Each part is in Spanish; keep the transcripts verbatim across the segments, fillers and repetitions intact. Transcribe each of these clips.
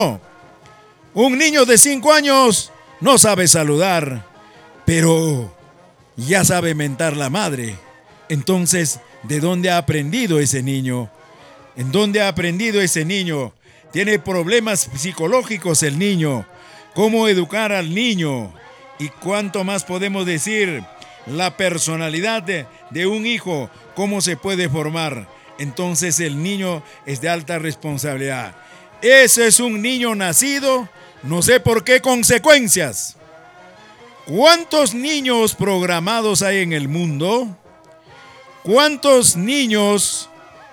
Un niño de cinco años no sabe saludar, pero ya sabe mentar la madre. Entonces, ¿de dónde ha aprendido ese niño? ¿En dónde ha aprendido ese niño? Tiene problemas psicológicos el niño. ¿Cómo educar al niño? ¿Y cuánto más podemos decir? La personalidad de, de un hijo, ¿cómo se puede formar? Entonces el niño es de alta responsabilidad. Ese es un niño nacido, no sé por qué consecuencias. ¿Cuántos niños programados hay en el mundo? ¿Cuántos niños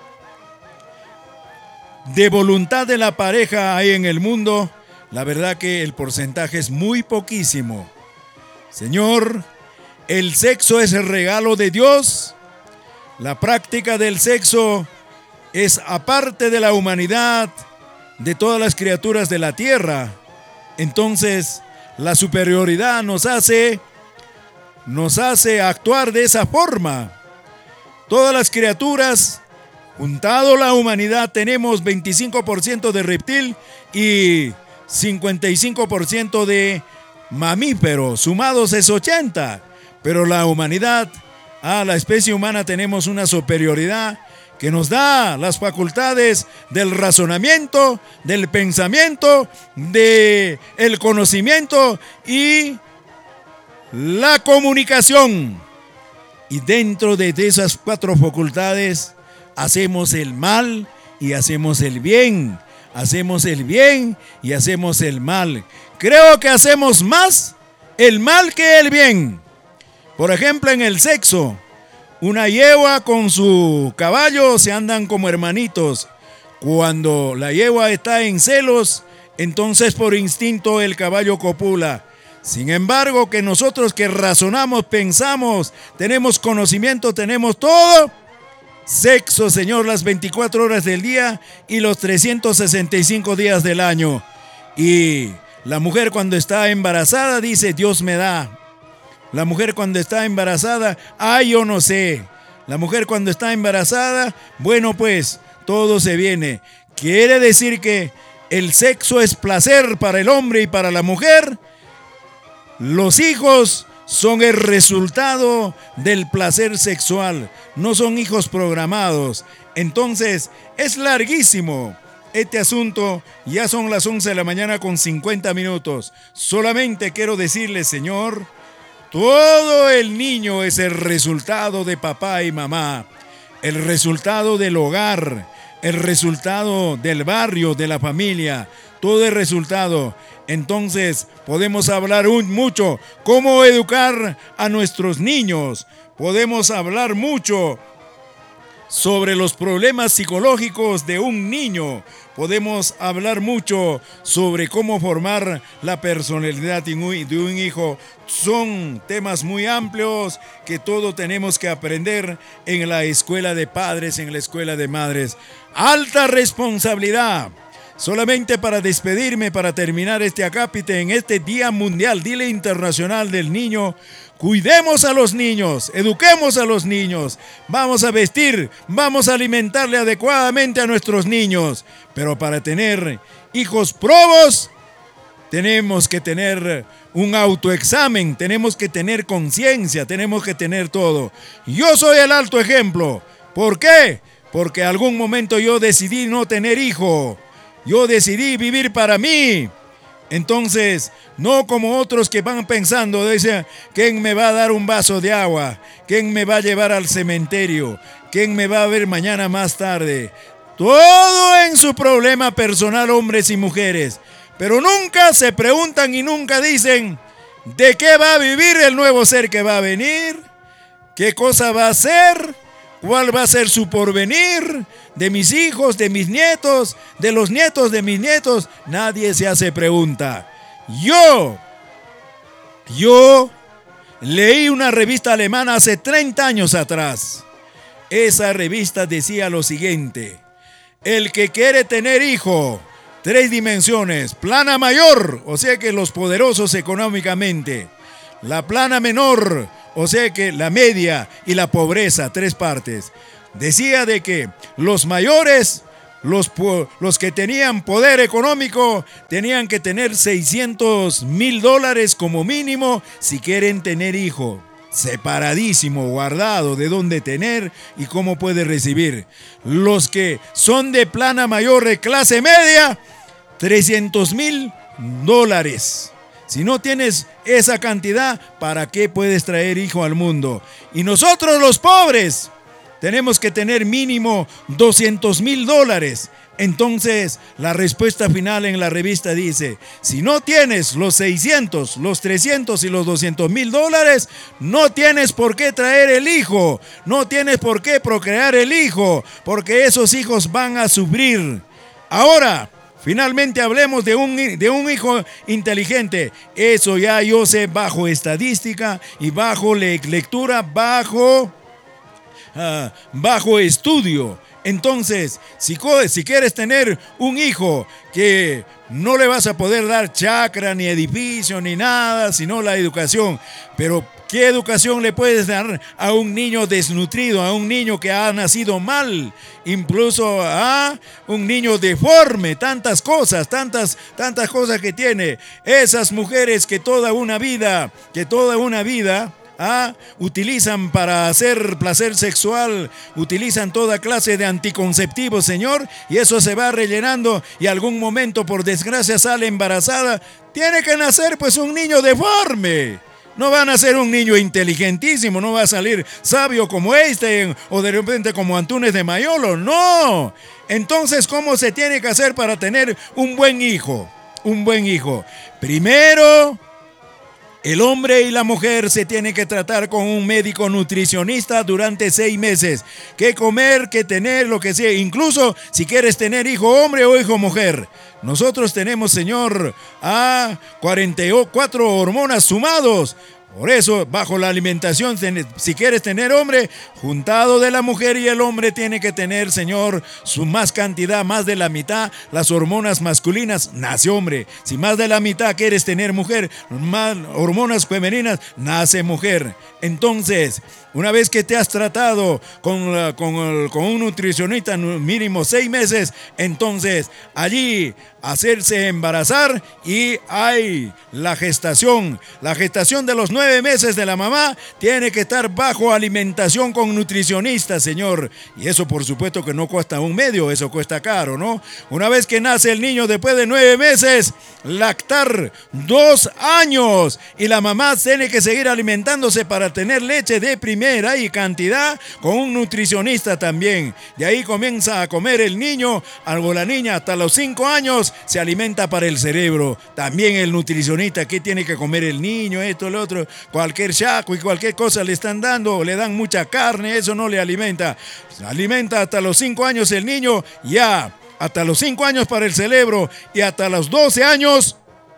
de voluntad de la pareja hay en el mundo? La verdad que el porcentaje es muy poquísimo. Señor, el sexo es el regalo de Dios. La práctica del sexo es aparte de la humanidad, de todas las criaturas de la tierra. Entonces, la superioridad nos hace, nos hace actuar de esa forma. Todas las criaturas, juntado la humanidad, tenemos veinticinco por ciento de reptil y cincuenta y cinco por ciento de mamífero, sumados es ochenta. Pero la humanidad, a la especie humana tenemos una superioridad que nos da las facultades del razonamiento, del pensamiento, del conocimiento y la comunicación. Y dentro de esas cuatro facultades hacemos el mal y hacemos el bien. Hacemos el bien y hacemos el mal. Creo que hacemos más el mal que el bien. Por ejemplo, en el sexo, una yegua con su caballo se andan como hermanitos. Cuando la yegua está en celos, entonces por instinto el caballo copula. Sin embargo, que nosotros que razonamos, pensamos, tenemos conocimiento, tenemos todo, sexo, Señor, las veinticuatro horas del día y los trescientos sesenta y cinco días del año. Y la mujer cuando está embarazada dice, Dios me da. La mujer cuando está embarazada, ay, yo no sé. La mujer cuando está embarazada, bueno pues, todo se viene. Quiere decir que el sexo es placer para el hombre y para la mujer. Los hijos son el resultado del placer sexual, no son hijos programados. Entonces, es larguísimo este asunto. Ya son las once de la mañana con cincuenta minutos. Solamente quiero decirle, Señor, todo el niño es el resultado de papá y mamá, el resultado del hogar, el resultado del barrio, de la familia, todo el resultado. Entonces podemos hablar un, mucho cómo educar a nuestros niños, podemos hablar mucho sobre los problemas psicológicos de un niño. Podemos hablar mucho sobre cómo formar la personalidad de un hijo. Son temas muy amplios que todos tenemos que aprender en la escuela de padres, en la escuela de madres. Alta responsabilidad. Solamente para despedirme, para terminar este acápite en este Día Mundial, Día Internacional del Niño. Cuidemos a los niños, eduquemos a los niños, vamos a vestir, vamos a alimentarle adecuadamente a nuestros niños. Pero para tener hijos probos, tenemos que tener un autoexamen, tenemos que tener conciencia, tenemos que tener todo. Yo soy el alto ejemplo. ¿Por qué? Porque en algún momento yo decidí no tener hijo. Yo decidí vivir para mí. Entonces, no como otros que van pensando, dicen, ¿quién me va a dar un vaso de agua? ¿Quién me va a llevar al cementerio? ¿Quién me va a ver mañana más tarde? Todo en su problema personal, hombres y mujeres. Pero nunca se preguntan y nunca dicen, ¿de qué va a vivir el nuevo ser que va a venir? ¿Qué cosa va a hacer? ¿Cuál va a ser su porvenir? De mis hijos, de mis nietos, de los nietos de mis nietos. Nadie se hace pregunta. Yo, yo leí una revista alemana hace treinta años atrás. Esa revista decía lo siguiente: el que quiere tener hijo, tres dimensiones, plana mayor, o sea que los poderosos económicamente, la plana menor, o sea que la media, y la pobreza, tres partes. Decía de que los mayores Los, los que tenían poder económico tenían que tener seiscientos mil dólares como mínimo si quieren tener hijo. Separadísimo, guardado de dónde tener y cómo puede recibir. Los que son de plana mayor de clase media, trescientos mil dólares. Si no tienes esa cantidad, ¿para qué puedes traer hijo al mundo? Y nosotros los pobres tenemos que tener mínimo doscientos mil dólares. Entonces, la respuesta final en la revista dice, si no tienes los seiscientos, los trescientos y los doscientos mil dólares, no tienes por qué traer el hijo, no tienes por qué procrear el hijo, porque esos hijos van a sufrir. Ahora, finalmente hablemos de un, de un hijo inteligente. Eso ya yo sé bajo estadística y bajo le, lectura, bajo, uh, bajo estudio. Entonces, si, si quieres tener un hijo que no le vas a poder dar chacra, ni edificio, ni nada, sino la educación. Pero, ¿qué educación le puedes dar a un niño desnutrido, a un niño que ha nacido mal? Incluso a un niño deforme, tantas cosas, tantas, tantas cosas que tiene. Esas mujeres que toda una vida, que toda una vida... Ah, utilizan para hacer placer sexual, utilizan toda clase de anticonceptivos, señor, y eso se va rellenando y algún momento, por desgracia, sale embarazada. Tiene que nacer pues un niño deforme. No va a nacer un niño inteligentísimo, no va a salir sabio como Einstein o de repente como Antunes de Mayolo, no. Entonces, ¿cómo se tiene que hacer para tener un buen hijo? Un buen hijo. Primero, el hombre y la mujer se tienen que tratar con un médico nutricionista durante seis meses. ¿Qué comer, qué tener, lo que sea? Incluso si quieres tener hijo hombre o hijo mujer. Nosotros tenemos, señor, a cuarenta y cuatro hormonas sumados. Por eso, bajo la alimentación, si quieres tener hombre, juntado de la mujer y el hombre tiene que tener, señor, su más cantidad, más de la mitad, las hormonas masculinas, nace hombre. Si más de la mitad quieres tener mujer, más hormonas femeninas, nace mujer. Entonces, una vez que te has tratado con, la, con, el, con un nutricionista mínimo seis meses, entonces allí hacerse embarazar y hay la gestación. La gestación de los nueve meses de la mamá tiene que estar bajo alimentación con nutricionista, señor. Y eso por supuesto que no cuesta un medio, eso cuesta caro, ¿no? Una vez que nace el niño después de nueve meses, lactar dos años. Y la mamá tiene que seguir alimentándose para tener leche de primera y cantidad con un nutricionista también. De ahí comienza a comer el niño, algo la niña hasta los cinco años se alimenta para el cerebro. También el nutricionista, ¿qué tiene que comer el niño? Esto, lo otro, cualquier chaco y cualquier cosa le están dando, le dan mucha carne, eso no le alimenta. Se alimenta hasta los cinco años el niño, ya, hasta los cinco años para el cerebro y hasta los doce años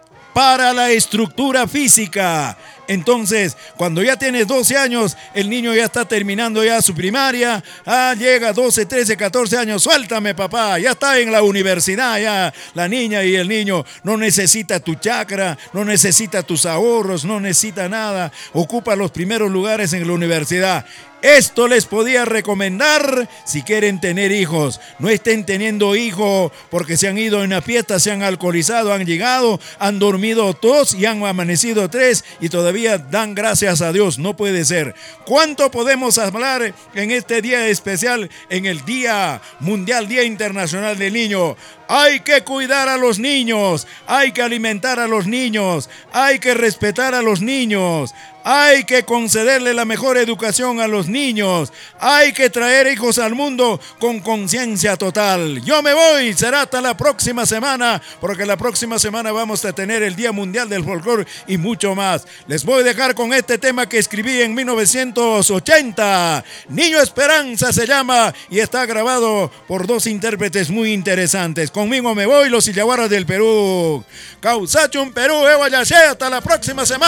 para la estructura física. Entonces, cuando ya tienes doce años, el niño ya está terminando ya su primaria, ah, llega doce, trece, catorce años, suéltame papá, ya está en la universidad, ya la niña y el niño no necesita tu chakra, no necesita tus ahorros, no necesita nada, ocupa los primeros lugares en la universidad. Esto les podía recomendar si quieren tener hijos. No estén teniendo hijos porque se han ido en la fiesta, se han alcoholizado, han llegado, han dormido dos y han amanecido tres y todavía dan gracias a Dios. No puede ser. ¿Cuánto podemos hablar en este día especial, en el Día Mundial, Día Internacional del Niño? Hay que cuidar a los niños, hay que alimentar a los niños, hay que respetar a los niños, hay que concederle la mejor educación a los niños, hay que traer hijos al mundo con conciencia total. Yo me voy, será hasta la próxima semana, porque la próxima semana vamos a tener el Día Mundial del Folclore y mucho más. Les voy a dejar con este tema que escribí en mil novecientos ochenta. Niño Esperanza se llama y está grabado por dos intérpretes muy interesantes. Conmigo me voy, los Illawarras del Perú. Causachum Perú, Ewa Yashe, hasta la próxima semana.